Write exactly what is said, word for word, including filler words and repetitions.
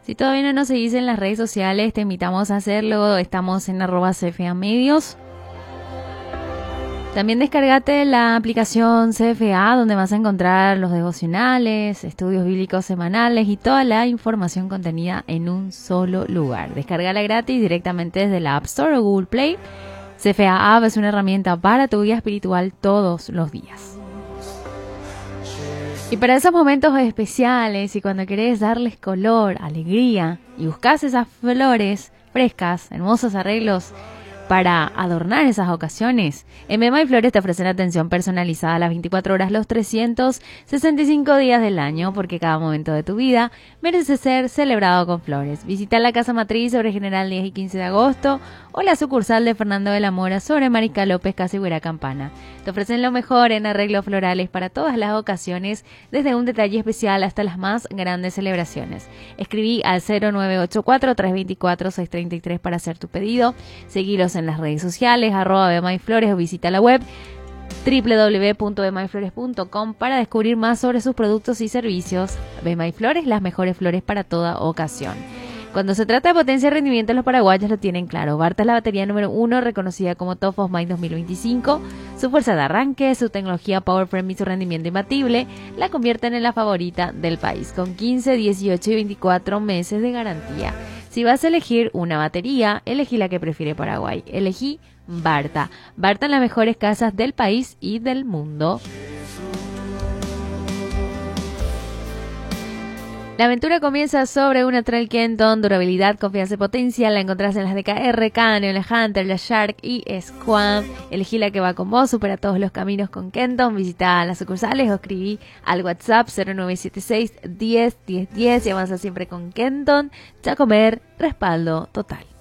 Si todavía no nos seguís en las redes sociales, te invitamos a hacerlo. Estamos en arroba C F A Medios. También descargate la aplicación C F A, donde vas a encontrar los devocionales, estudios bíblicos semanales y toda la información contenida en un solo lugar. Descárgala gratis directamente desde la App Store o Google Play. C F A App es una herramienta para tu vida espiritual todos los días. Y para esos momentos especiales y cuando querés darles color, alegría y buscas esas flores frescas, hermosos arreglos para adornar esas ocasiones, en Bema y Flores te ofrecen atención personalizada a las veinticuatro horas, los trescientos sesenta y cinco días del año, porque cada momento de tu vida merece ser celebrado con flores. Visita la Casa Matriz sobre General diez y quince de agosto o la sucursal de Fernando de la Mora sobre Mariscal López, casi Huera Campana. Te ofrecen lo mejor en arreglos florales para todas las ocasiones, desde un detalle especial hasta las más grandes celebraciones. Escribí al cero nueve ocho cuatro, tres dos cuatro, seis tres tres para hacer tu pedido. Seguilos en las redes sociales, arroba Bema y Flores, o visita la web doble u doble u doble u punto bema y flores punto com para descubrir más sobre sus productos y servicios. Bema y Flores, las mejores flores para toda ocasión. Cuando se trata de potencia y rendimiento, los paraguayos lo tienen claro. Barta es la batería número uno, reconocida como Top of Mind dos mil veinticinco. Su fuerza de arranque, su tecnología Power Frame y su rendimiento imbatible la convierten en la favorita del país, con quince, dieciocho y veinticuatro meses de garantía. Si vas a elegir una batería, elegí la que prefiere Paraguay. Elegí Barta. Barta en las mejores casas del país y del mundo. La aventura comienza sobre una Trail Kenton, durabilidad, confianza y potencia. La encontrás en las D K R, Canyon, la Hunter, la Shark y Squam. Elegí la que va con vos, supera todos los caminos con Kenton. Visita las sucursales o escribí al WhatsApp cero nueve siete seis, diez, diez, diez y avanza siempre con Kenton. Chacomer, respaldo total.